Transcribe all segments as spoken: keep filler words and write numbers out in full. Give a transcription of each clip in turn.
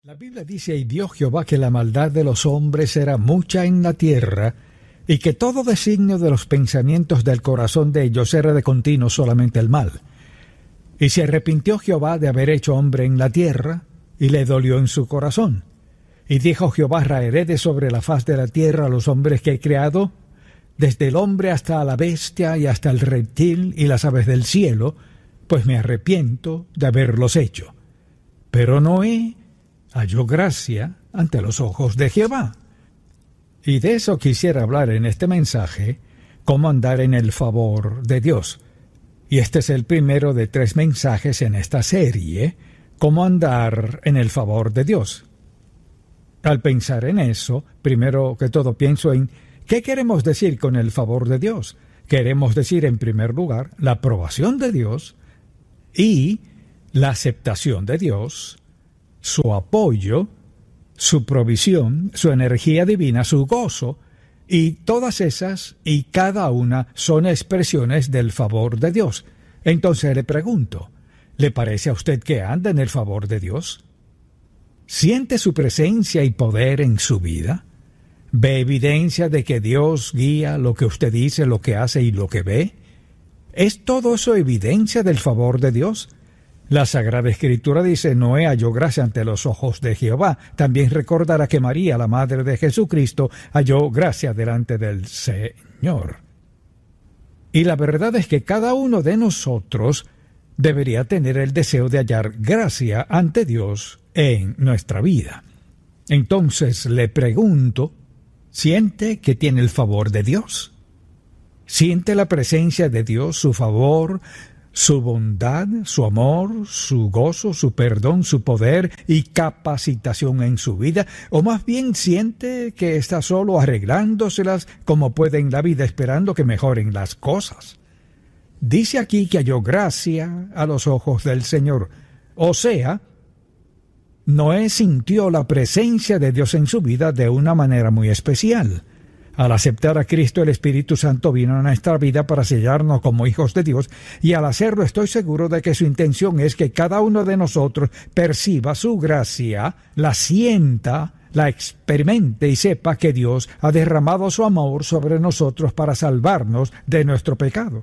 La Biblia dice: y vio Jehová que la maldad de los hombres era mucha en la tierra, y que todo designio de los pensamientos del corazón de ellos era de continuo solamente el mal. Y se arrepintió Jehová de haber hecho hombre en la tierra, y le dolió en su corazón. Y dijo Jehová: raeré de sobre la faz de la tierra a los hombres que he creado, desde el hombre hasta la bestia y hasta el reptil y las aves del cielo, pues me arrepiento de haberlos hecho. Pero Noé halló gracia ante los ojos de Jehová. Y de eso quisiera hablar en este mensaje: cómo andar en el favor de Dios. Y este es el primero de tres mensajes en esta serie: cómo andar en el favor de Dios. Al pensar en eso, primero que todo pienso en ¿qué queremos decir con el favor de Dios? Queremos decir, en primer lugar, la aprobación de Dios y la aceptación de Dios, su apoyo, su provisión, su energía divina, su gozo, y todas esas y cada una son expresiones del favor de Dios. Entonces le pregunto, ¿le parece a usted que anda en el favor de Dios? ¿Siente su presencia y poder en su vida? ¿Ve evidencia de que Dios guía lo que usted dice, lo que hace y lo que ve? ¿Es todo eso evidencia del favor de Dios? La Sagrada Escritura dice: Noé halló gracia ante los ojos de Jehová. También recordará que María, la madre de Jesucristo, halló gracia delante del Señor. Y la verdad es que cada uno de nosotros debería tener el deseo de hallar gracia ante Dios en nuestra vida. Entonces le pregunto, ¿siente que tiene el favor de Dios? ¿Siente la presencia de Dios, su favor, su bondad, su amor, su gozo, su perdón, su poder y capacitación en su vida? ¿O más bien siente que está solo arreglándoselas como puede en la vida, esperando que mejoren las cosas? Dice aquí que halló gracia a los ojos del Señor. O sea, Noé sintió la presencia de Dios en su vida de una manera muy especial. Al aceptar a Cristo, el Espíritu Santo vino a nuestra vida para sellarnos como hijos de Dios, y al hacerlo estoy seguro de que su intención es que cada uno de nosotros perciba su gracia, la sienta, la experimente y sepa que Dios ha derramado su amor sobre nosotros para salvarnos de nuestro pecado.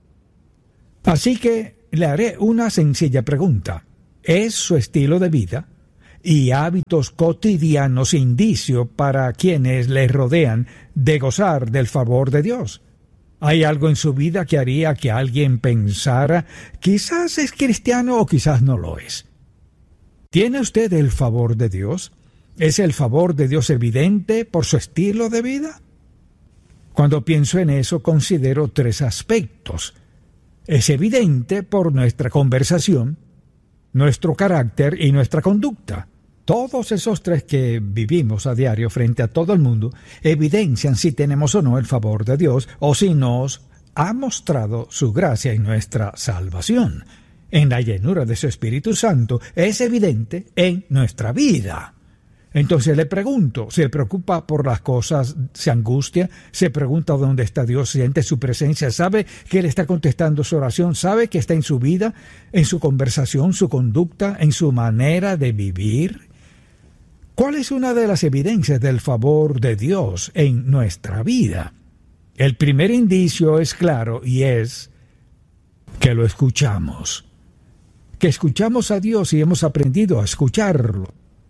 Así que le haré una sencilla pregunta. ¿Es su estilo de vida y hábitos cotidianos indicio para quienes le rodean de gozar del favor de Dios? ¿Hay algo en su vida que haría que alguien pensara, quizás es cristiano o quizás no lo es? ¿Tiene usted el favor de Dios? ¿Es el favor de Dios evidente por su estilo de vida? Cuando pienso en eso, considero tres aspectos. Es evidente por nuestra conversación, nuestro carácter y nuestra conducta. Todos esos tres que vivimos a diario frente a todo el mundo evidencian si tenemos o no el favor de Dios o si nos ha mostrado su gracia en nuestra salvación. En la llenura de su Espíritu Santo es evidente en nuestra vida. Entonces le pregunto, ¿se preocupa por las cosas, se angustia, se pregunta dónde está Dios, siente su presencia, sabe que Él está contestando su oración, sabe que está en su vida, en su conversación, su conducta, en su manera de vivir? ¿Cuál es una de las evidencias del favor de Dios en nuestra vida? El primer indicio es claro y es que lo escuchamos, que escuchamos a Dios y hemos aprendido a escucharlo.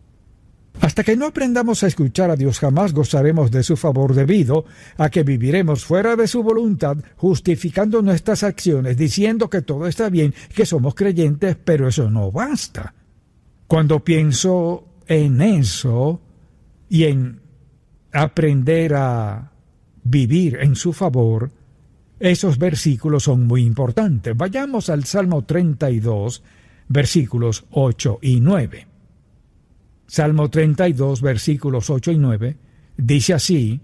Hasta que no aprendamos a escuchar a Dios, jamás gozaremos de su favor debido a que viviremos fuera de su voluntad, justificando nuestras acciones, diciendo que todo está bien, que somos creyentes, pero eso no basta. Cuando pienso en eso y en aprender a vivir en su favor, esos versículos son muy importantes. Vayamos al Salmo treinta y dos, versículos ocho y nueve. Salmo treinta y dos, versículos ocho y nueve, dice así: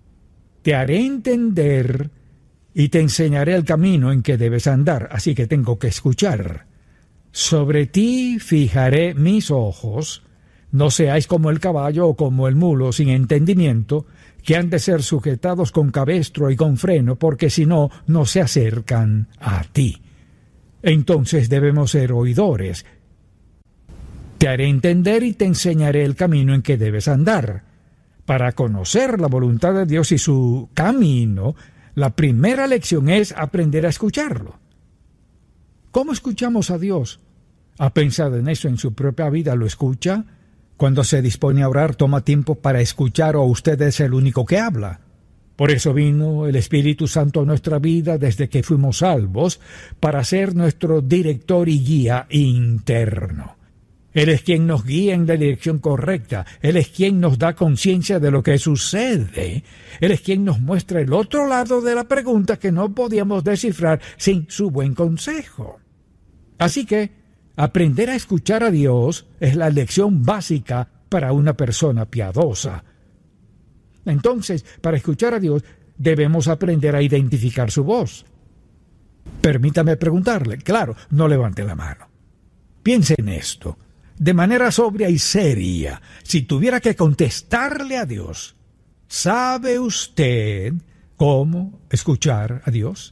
te haré entender y te enseñaré el camino en que debes andar, así que tengo que escuchar. Sobre ti fijaré mis ojos, no seáis como el caballo o como el mulo sin entendimiento, que han de ser sujetados con cabestro y con freno, porque si no, no se acercan a ti. Entonces debemos ser oidores. Te haré entender y te enseñaré el camino en que debes andar. Para conocer la voluntad de Dios y su camino, la primera lección es aprender a escucharlo. ¿Cómo escuchamos a Dios? ¿Ha pensado en eso en su propia vida? ¿Lo escucha? Cuando se dispone a orar, toma tiempo para escuchar, o usted es el único que habla. Por eso vino el Espíritu Santo a nuestra vida desde que fuimos salvos, para ser nuestro director y guía interno. Él es quien nos guía en la dirección correcta. Él es quien nos da conciencia de lo que sucede. Él es quien nos muestra el otro lado de la pregunta que no podíamos descifrar sin su buen consejo. Así que, aprender a escuchar a Dios es la lección básica para una persona piadosa. Entonces, para escuchar a Dios, debemos aprender a identificar su voz. Permítame preguntarle, claro, no levante la mano. Piense en esto, de manera sobria y seria. Si tuviera que contestarle a Dios, ¿sabe usted cómo escuchar a Dios?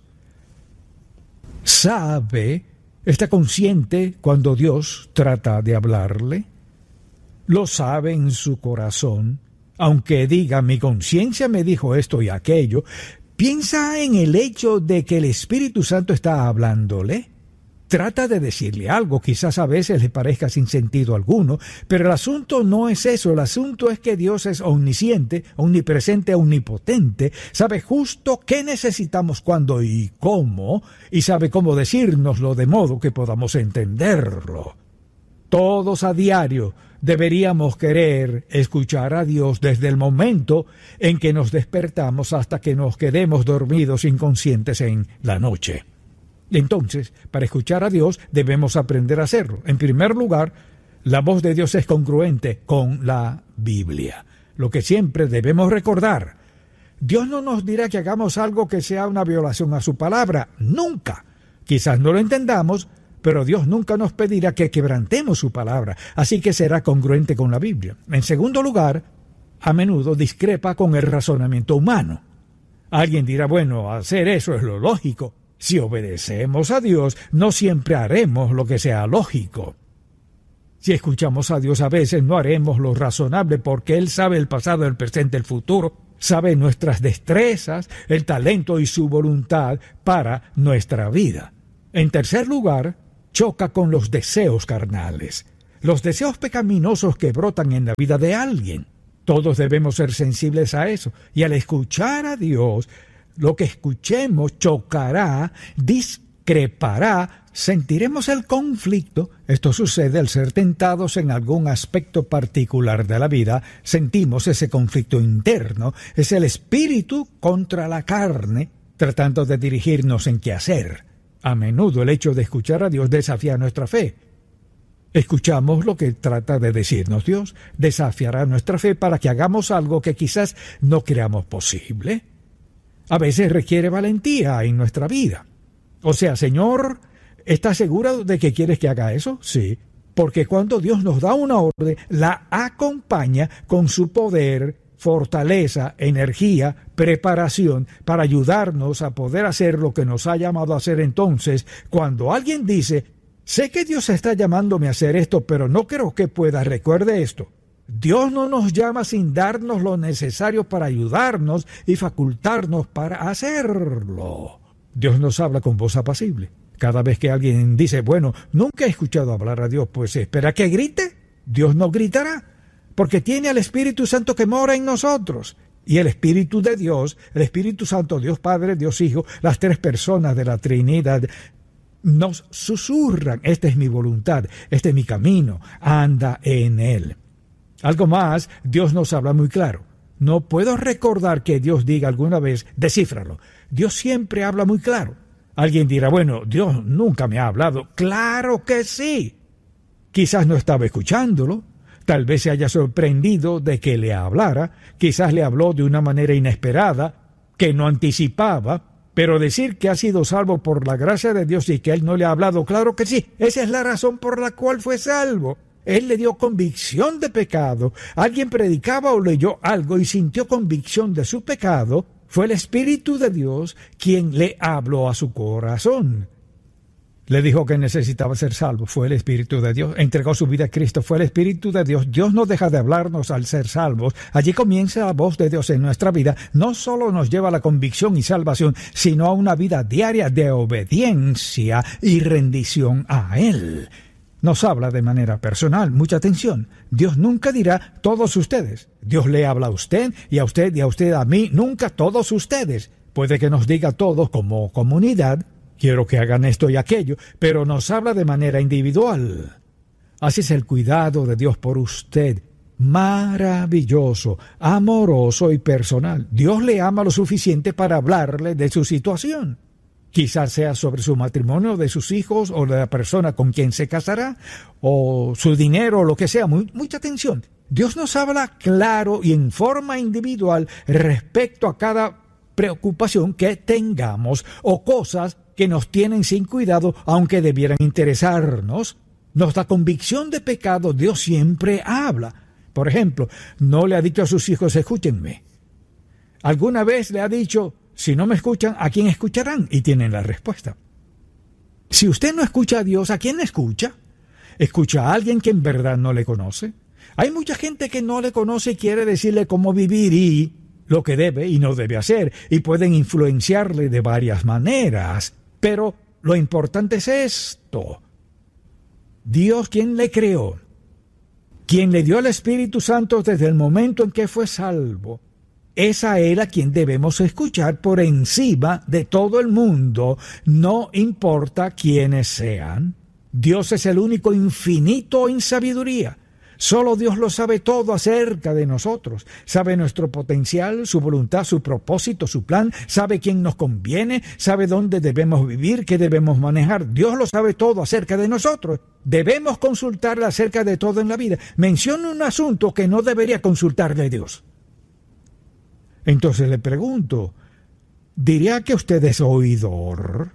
¿Sabe, está consciente cuando Dios trata de hablarle? ¿Lo sabe en su corazón? Aunque diga, mi conciencia me dijo esto y aquello, ¿piensa en el hecho de que el Espíritu Santo está hablándole? Trata de decirle algo, quizás a veces le parezca sin sentido alguno, pero el asunto no es eso, el asunto es que Dios es omnisciente, omnipresente, omnipotente, sabe justo qué necesitamos, cuándo y cómo, y sabe cómo decírnoslo de modo que podamos entenderlo. Todos a diario deberíamos querer escuchar a Dios desde el momento en que nos despertamos hasta que nos quedemos dormidos inconscientes en la noche. Entonces, para escuchar a Dios debemos aprender a hacerlo. En primer lugar, la voz de Dios es congruente con la Biblia. Lo que siempre debemos recordar, Dios no nos dirá que hagamos algo que sea una violación a su palabra. Nunca. Quizás no lo entendamos, pero Dios nunca nos pedirá que quebrantemos su palabra, así que será congruente con la Biblia. En segundo lugar, a menudo discrepa con el razonamiento humano. Alguien dirá, bueno, hacer eso es lo lógico. Si obedecemos a Dios, no siempre haremos lo que sea lógico. Si escuchamos a Dios, a veces no haremos lo razonable porque Él sabe el pasado, el presente, el futuro, sabe nuestras destrezas, el talento y su voluntad para nuestra vida. En tercer lugar, choca con los deseos carnales, los deseos pecaminosos que brotan en la vida de alguien. Todos debemos ser sensibles a eso, y al escuchar a Dios, lo que escuchemos chocará, discrepará, sentiremos el conflicto. Esto sucede al ser tentados en algún aspecto particular de la vida. Sentimos ese conflicto interno, es el espíritu contra la carne, tratando de dirigirnos en qué hacer. A menudo el hecho de escuchar a Dios desafía nuestra fe. Escuchamos lo que trata de decirnos Dios, desafiará nuestra fe para que hagamos algo que quizás no creamos posible. A veces requiere valentía en nuestra vida. O sea, Señor, ¿estás seguro de que quieres que haga eso? Sí, porque cuando Dios nos da una orden, la acompaña con su poder, fortaleza, energía, preparación para ayudarnos a poder hacer lo que nos ha llamado a hacer. Entonces, cuando alguien dice, sé que Dios está llamándome a hacer esto, pero no creo que pueda, recuerde esto. Dios no nos llama sin darnos lo necesario para ayudarnos y facultarnos para hacerlo. Dios nos habla con voz apacible. Cada vez que alguien dice, bueno, nunca he escuchado hablar a Dios, pues espera que grite. Dios no gritará, porque tiene al Espíritu Santo que mora en nosotros. Y el Espíritu de Dios, el Espíritu Santo, Dios Padre, Dios Hijo, las tres personas de la Trinidad, nos susurran, esta es mi voluntad, este es mi camino, anda en él. Algo más, Dios nos habla muy claro. No puedo recordar que Dios diga alguna vez, descífralo. Dios siempre habla muy claro. Alguien dirá, bueno, Dios nunca me ha hablado. ¡Claro que sí! Quizás no estaba escuchándolo. Tal vez se haya sorprendido de que le hablara. Quizás le habló de una manera inesperada, que no anticipaba. Pero decir que ha sido salvo por la gracia de Dios y que Él no le ha hablado, claro que sí. Esa es la razón por la cual fue salvo. Él le dio convicción de pecado. Alguien predicaba o leyó algo y sintió convicción de su pecado. Fue el Espíritu de Dios quien le habló a su corazón. Le dijo que necesitaba ser salvo, fue el Espíritu de Dios. Entregó su vida a Cristo, fue el Espíritu de Dios. Dios no deja de hablarnos al ser salvos. Allí comienza la voz de Dios en nuestra vida. No solo nos lleva a la convicción y salvación, sino a una vida diaria de obediencia y rendición a Él. Nos habla de manera personal. Mucha atención. Dios nunca dirá todos ustedes. Dios le habla a usted y a usted y a usted a mí. Nunca todos ustedes. Puede que nos diga todos como comunidad, quiero que hagan esto y aquello, pero nos habla de manera individual. Así es el cuidado de Dios por usted. Maravilloso, amoroso y personal. Dios le ama lo suficiente para hablarle de su situación. Quizás sea sobre su matrimonio, de sus hijos, o de la persona con quien se casará, o su dinero, o lo que sea. Muy, mucha atención. Dios nos habla claro y en forma individual respecto a cada preocupación que tengamos o cosas que nos tienen sin cuidado, aunque debieran interesarnos. Nos da convicción de pecado. Dios siempre habla. Por ejemplo, no le ha dicho a sus hijos, escúchenme. ¿Alguna vez le ha dicho, si no me escuchan, ¿a quién escucharán? Y tienen la respuesta. Si usted no escucha a Dios, ¿a quién escucha? ¿Escucha a alguien que en verdad no le conoce? Hay mucha gente que no le conoce y quiere decirle cómo vivir y lo que debe y no debe hacer, y pueden influenciarle de varias maneras. Pero lo importante es esto. Dios, quien le creó, quien le dio al Espíritu Santo desde el momento en que fue salvo, es a Él a quien debemos escuchar por encima de todo el mundo, no importa quiénes sean. Dios es el único infinito en sabiduría. Solo Dios lo sabe todo acerca de nosotros. Sabe nuestro potencial, su voluntad, su propósito, su plan. Sabe quién nos conviene, sabe dónde debemos vivir, qué debemos manejar. Dios lo sabe todo acerca de nosotros. Debemos consultarle acerca de todo en la vida. Menciona un asunto que no debería consultarle a Dios. Entonces le pregunto, ¿diría que usted es oidor?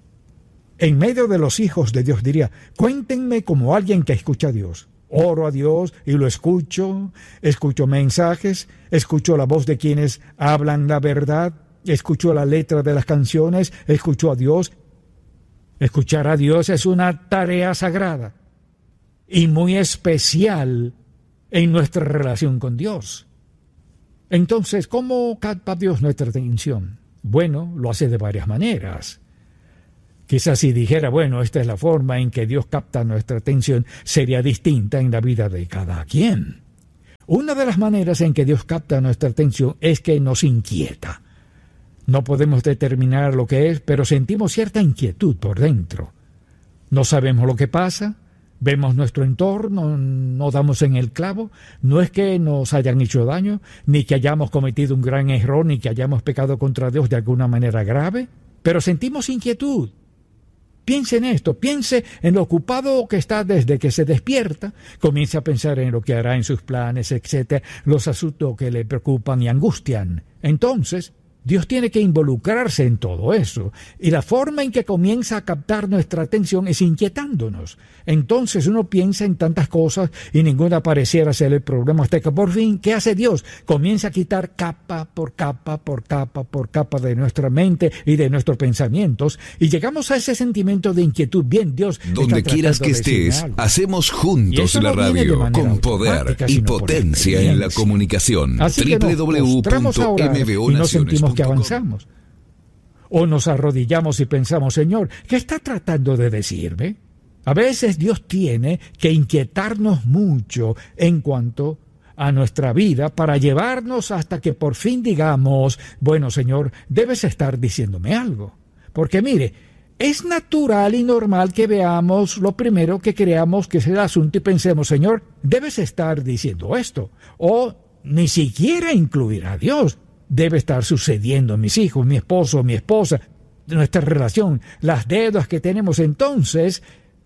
En medio de los hijos de Dios diría, cuéntenme como alguien que escucha a Dios. Oro a Dios y lo escucho, escucho mensajes, escucho la voz de quienes hablan la verdad, escucho la letra de las canciones, escucho a Dios. Escuchar a Dios es una tarea sagrada y muy especial en nuestra relación con Dios. Entonces, ¿cómo capta Dios nuestra atención? Bueno, lo hace de varias maneras. Quizás si dijera, bueno, esta es la forma en que Dios capta nuestra atención, sería distinta en la vida de cada quien. Una de las maneras en que Dios capta nuestra atención es que nos inquieta. No podemos determinar lo que es, pero sentimos cierta inquietud por dentro. No sabemos lo que pasa, vemos nuestro entorno, no damos en el clavo. No es que nos hayan hecho daño, ni que hayamos cometido un gran error, ni que hayamos pecado contra Dios de alguna manera grave, pero sentimos inquietud. Piense en esto, piense en lo ocupado que está desde que se despierta, comience a pensar en lo que hará en sus planes, etcétera, los asuntos que le preocupan y angustian. Entonces, Dios tiene que involucrarse en todo eso, y la forma en que comienza a captar nuestra atención es inquietándonos. Entonces uno piensa en tantas cosas y ninguna pareciera ser el problema, hasta que por fin, ¿qué hace Dios? Comienza a quitar capa por capa, por capa, por capa de nuestra mente y de nuestros pensamientos, y llegamos a ese sentimiento de inquietud. Bien, Dios, donde quieras que estés, hacemos juntos la radio con poder y potencia en la comunicación. doble u doble u doble u punto m v o naciones punto com. Que avanzamos. O nos arrodillamos y pensamos, Señor, ¿qué está tratando de decirme? A veces Dios tiene que inquietarnos mucho en cuanto a nuestra vida para llevarnos hasta que por fin digamos, bueno, Señor, debes estar diciéndome algo. Porque mire, es natural y normal que veamos lo primero que creamos que es el asunto y pensemos, Señor, debes estar diciendo esto. O ni siquiera incluir a Dios. Debe estar sucediendo a mis hijos, mi esposo, mi esposa, nuestra relación, las deudas que tenemos. Entonces,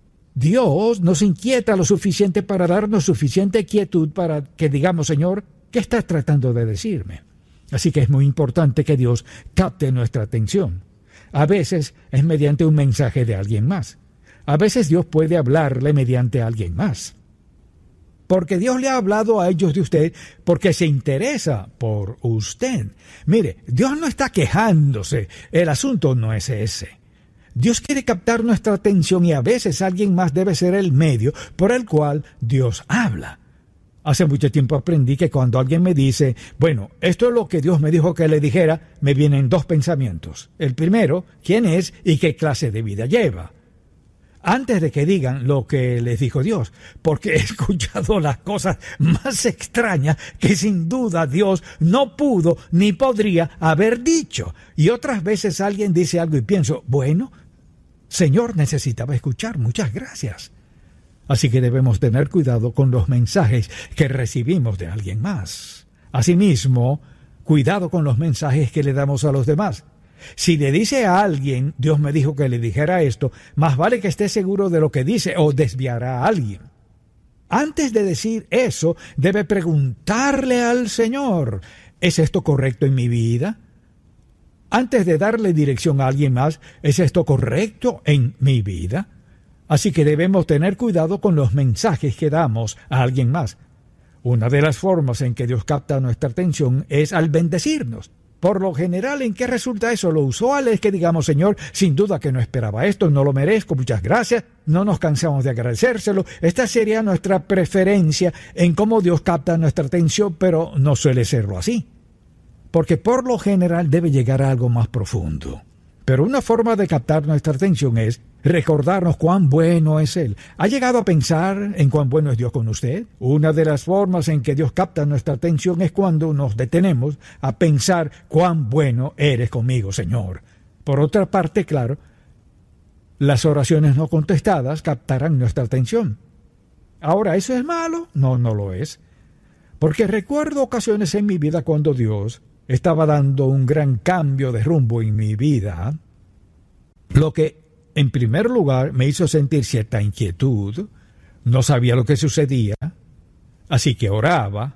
Dios nos inquieta lo suficiente para darnos suficiente quietud para que digamos, Señor, ¿qué estás tratando de decirme? Así que es muy importante que Dios capte nuestra atención. A veces es mediante un mensaje de alguien más. A veces Dios puede hablarle mediante alguien más. Porque Dios le ha hablado a ellos de usted porque se interesa por usted. Mire, Dios no está quejándose. El asunto no es ese. Dios quiere captar nuestra atención y a veces alguien más debe ser el medio por el cual Dios habla. Hace mucho tiempo aprendí que cuando alguien me dice, bueno, esto es lo que Dios me dijo que le dijera, me vienen dos pensamientos. El primero, ¿quién es y qué clase de vida lleva? Antes de que digan lo que les dijo Dios, porque he escuchado las cosas más extrañas que sin duda Dios no pudo ni podría haber dicho. Y otras veces alguien dice algo y pienso, bueno, Señor, necesitaba escuchar, muchas gracias. Así que debemos tener cuidado con los mensajes que recibimos de alguien más. Asimismo, cuidado con los mensajes que le damos a los demás. Si le dice a alguien, Dios me dijo que le dijera esto, más vale que esté seguro de lo que dice o desviará a alguien. Antes de decir eso, debe preguntarle al Señor, ¿es esto correcto en mi vida? Antes de darle dirección a alguien más, ¿es esto correcto en mi vida? Así que debemos tener cuidado con los mensajes que damos a alguien más. Una de las formas en que Dios capta nuestra atención es al bendecirnos. Por lo general, ¿en qué resulta eso? Lo usual es que digamos, Señor, sin duda que no esperaba esto, no lo merezco, muchas gracias, no nos cansamos de agradecérselo. Esta sería nuestra preferencia en cómo Dios capta nuestra atención, pero no suele serlo así. Porque por lo general debe llegar a algo más profundo. Pero una forma de captar nuestra atención es recordarnos cuán bueno es Él. ¿Ha llegado a pensar en cuán bueno es Dios con usted? Una de las formas en que Dios capta nuestra atención es cuando nos detenemos a pensar cuán bueno eres conmigo, Señor. Por otra parte, claro, las oraciones no contestadas captarán nuestra atención. Ahora, ¿eso es malo? No, no lo es. Porque recuerdo ocasiones en mi vida cuando Dios estaba dando un gran cambio de rumbo en mi vida, lo que en primer lugar me hizo sentir cierta inquietud, no sabía lo que sucedía, así que oraba,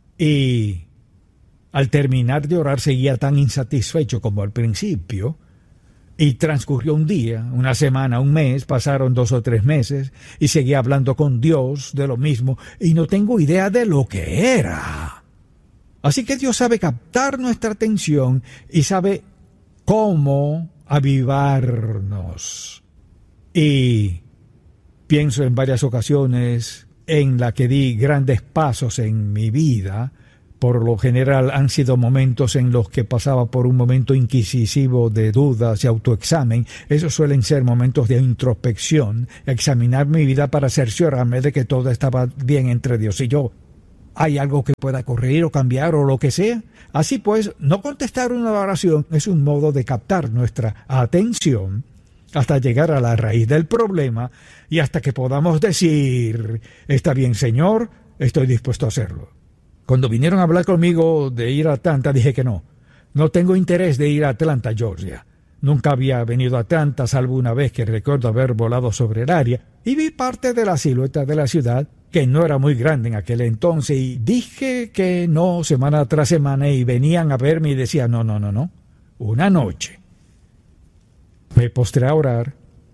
y al terminar de orar seguía tan insatisfecho como al principio, y transcurrió un día, una semana, un mes, pasaron dos o tres meses, y seguía hablando con Dios de lo mismo, y no tengo idea de lo que era. Así que Dios sabe captar nuestra atención y sabe cómo avivarnos. Y pienso en varias ocasiones en la que di grandes pasos en mi vida. Por lo general han sido momentos en los que pasaba por un momento inquisitivo de dudas y autoexamen. Esos suelen ser momentos de introspección, examinar mi vida para cerciorarme de que todo estaba bien entre Dios y yo. ¿Hay algo que pueda corregir o cambiar o lo que sea? Así pues, no contestar una oración es un modo de captar nuestra atención hasta llegar a la raíz del problema y hasta que podamos decir, está bien, Señor, estoy dispuesto a hacerlo. Cuando vinieron a hablar conmigo de ir a Atlanta, dije que no. No tengo interés de ir a Atlanta, Georgia. Nunca había venido a Atlanta, salvo una vez que recuerdo haber volado sobre el área y vi parte de la silueta de la ciudad, que no era muy grande en aquel entonces, y dije que no semana tras semana, y venían a verme y decían, no, no, no, no. Una noche me postré a orar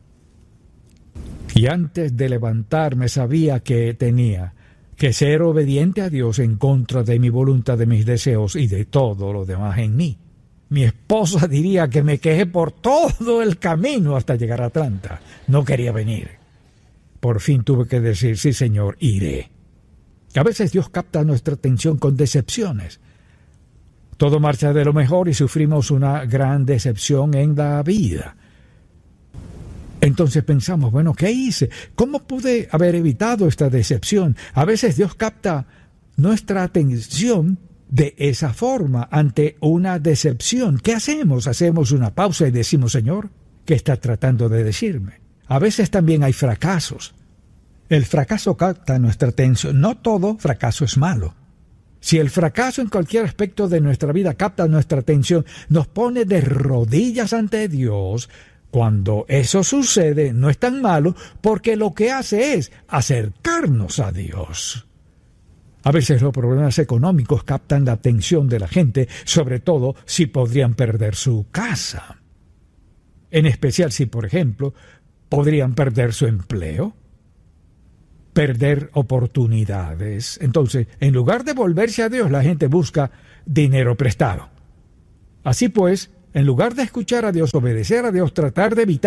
y antes de levantarme sabía que tenía que ser obediente a Dios en contra de mi voluntad, de mis deseos y de todo lo demás en mí. Mi esposa diría que me quejé por todo el camino hasta llegar a Atlanta. No quería venir. Por fin tuve que decir, sí, Señor, iré. A veces Dios capta nuestra atención con decepciones. Todo marcha de lo mejor y sufrimos una gran decepción en la vida. Entonces pensamos, bueno, ¿qué hice? ¿Cómo pude haber evitado esta decepción? A veces Dios capta nuestra atención de esa forma ante una decepción. ¿Qué hacemos? Hacemos una pausa y decimos, Señor, ¿qué está tratando de decirme? A veces también hay fracasos. El fracaso capta nuestra atención. No todo fracaso es malo. Si el fracaso en cualquier aspecto de nuestra vida capta nuestra atención, nos pone de rodillas ante Dios. Cuando eso sucede, no es tan malo porque lo que hace es acercarnos a Dios. A veces los problemas económicos captan la atención de la gente, sobre todo si podrían perder su casa. En especial si, por ejemplo, podrían perder su empleo, perder oportunidades. Entonces, en lugar de volverse a Dios, la gente busca dinero prestado. Así pues, en lugar de escuchar a Dios, obedecer a Dios, tratar de evitar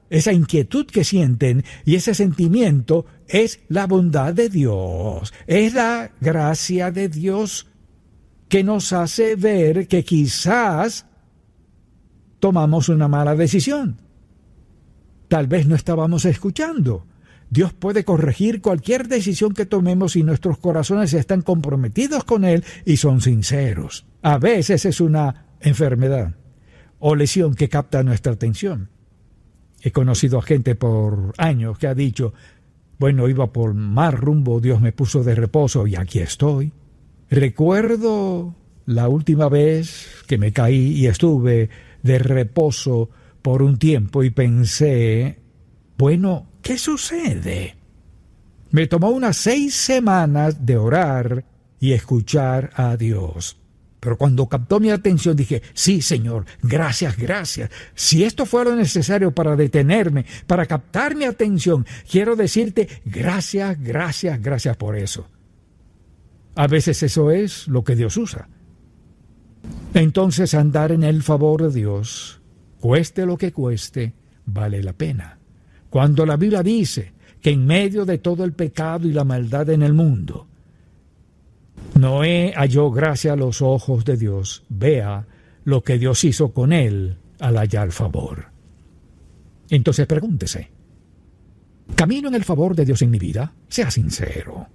esa inquietud que sienten, y ese sentimiento es la bondad de Dios, es la gracia de Dios que nos hace ver que quizás tomamos una mala decisión. Tal vez no estábamos escuchando. Dios puede corregir cualquier decisión que tomemos si nuestros corazones están comprometidos con Él y son sinceros. A veces es una enfermedad o lesión que capta nuestra atención. He conocido a gente por años que ha dicho, bueno, iba por mal rumbo, Dios me puso de reposo y aquí estoy. Recuerdo la última vez que me caí y estuve de reposo por un tiempo y pensé, bueno, ¿qué sucede? Me tomó unas seis semanas de orar y escuchar a Dios. Pero cuando captó mi atención dije, sí, Señor, gracias, gracias. Si esto fuera necesario para detenerme, para captar mi atención, quiero decirte gracias, gracias, gracias por eso. A veces eso es lo que Dios usa. Entonces andar en el favor de Dios, cueste lo que cueste, vale la pena. Cuando la Biblia dice que en medio de todo el pecado y la maldad en el mundo, Noé halló gracia a los ojos de Dios, vea lo que Dios hizo con él al hallar favor. Entonces pregúntese, ¿camino en el favor de Dios en mi vida? Sea sincero.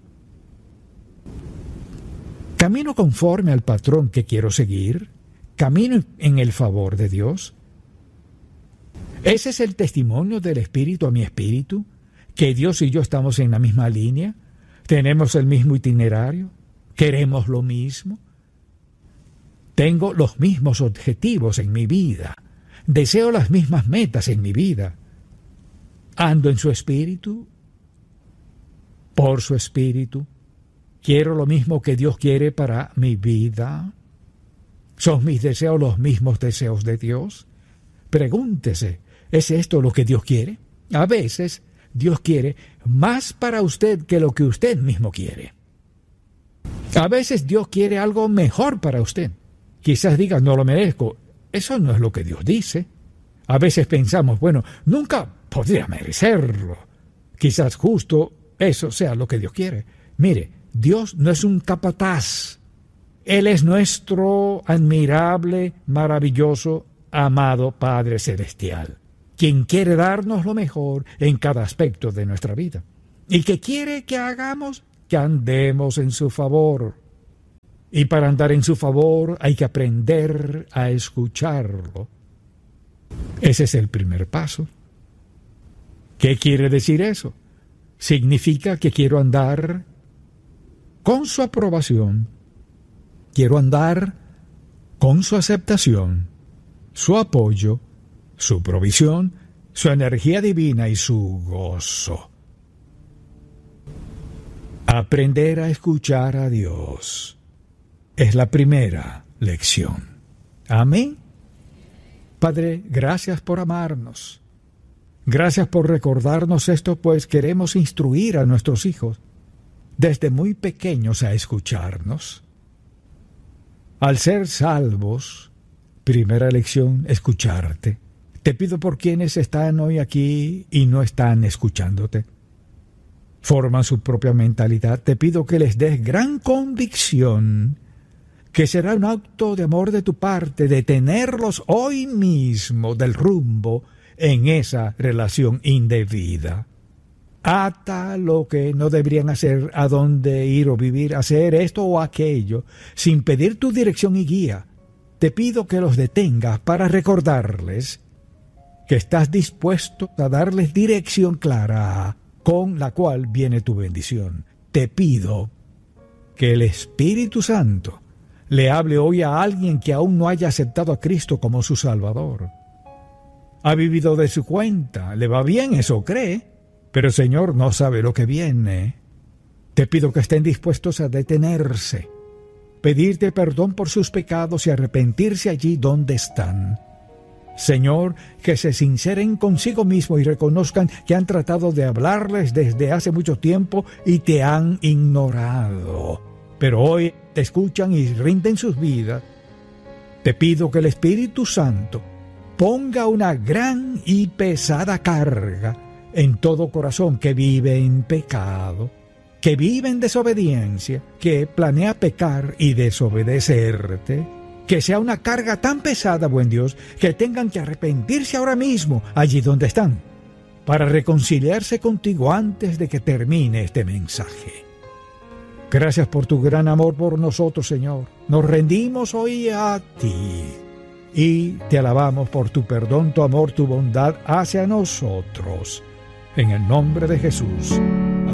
¿Camino conforme al patrón que quiero seguir? ¿Camino en el favor de Dios? ¿Ese es el testimonio del Espíritu a mi espíritu? ¿Que Dios y yo estamos en la misma línea? ¿Tenemos el mismo itinerario? ¿Queremos lo mismo? ¿Tengo los mismos objetivos en mi vida? ¿Deseo las mismas metas en mi vida? ¿Ando en su espíritu? ¿Por su espíritu? ¿Quiero lo mismo que Dios quiere para mi vida? ¿Son mis deseos los mismos deseos de Dios? Pregúntese, ¿es esto lo que Dios quiere? A veces Dios quiere más para usted que lo que usted mismo quiere. A veces Dios quiere algo mejor para usted. Quizás diga, no lo merezco. Eso no es lo que Dios dice. A veces pensamos, bueno, nunca podría merecerlo. Quizás justo eso sea lo que Dios quiere. Mire, Dios no es un capataz. Él es nuestro admirable, maravilloso, amado Padre Celestial, quien quiere darnos lo mejor en cada aspecto de nuestra vida. ¿Y qué quiere que hagamos? Que andemos en su favor. Y para andar en su favor hay que aprender a escucharlo. Ese es el primer paso. ¿Qué quiere decir eso? Significa que quiero andar con su aprobación, quiero andar con su aceptación, su apoyo, su provisión, su energía divina y su gozo. Aprender a escuchar a Dios es la primera lección. Amén. Padre, gracias por amarnos. Gracias por recordarnos esto, pues queremos instruir a nuestros hijos desde muy pequeños a escucharnos. Al ser salvos, primera lección, escucharte. Te pido por quienes están hoy aquí y no están escuchándote. Forman su propia mentalidad. Te pido que les des gran convicción que será un acto de amor de tu parte detenerlos hoy mismo del rumbo en esa relación indebida. Ata lo que no deberían hacer, a dónde ir o vivir, hacer esto o aquello, sin pedir tu dirección y guía. Te pido que los detengas para recordarles que estás dispuesto a darles dirección clara con la cual viene tu bendición. Te pido que el Espíritu Santo le hable hoy a alguien que aún no haya aceptado a Cristo como su Salvador. Ha vivido de su cuenta, le va bien, eso cree, pero el Señor no sabe lo que viene. Te pido que estén dispuestos a detenerse, pedirte perdón por sus pecados y arrepentirse allí donde están. Señor, que se sinceren consigo mismo y reconozcan que han tratado de hablarles desde hace mucho tiempo y te han ignorado. Pero hoy te escuchan y rinden sus vidas. Te pido que el Espíritu Santo ponga una gran y pesada carga en todo corazón que vive en pecado, que vive en desobediencia, que planea pecar y desobedecerte. Que sea una carga tan pesada, buen Dios, que tengan que arrepentirse ahora mismo, allí donde están, para reconciliarse contigo antes de que termine este mensaje. Gracias por tu gran amor por nosotros, Señor. Nos rendimos hoy a ti y te alabamos por tu perdón, tu amor, tu bondad hacia nosotros. En el nombre de Jesús.